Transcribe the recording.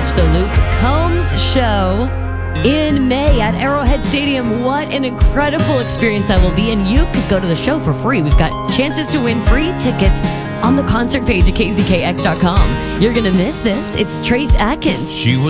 watch the Luke Combs show in May at Arrowhead Stadium. What an incredible experience that will be. And you could go to the show for free. We've got chances to win free tickets on the concert page at kzkx.com. You're going to miss this. It's Trace Atkins. She was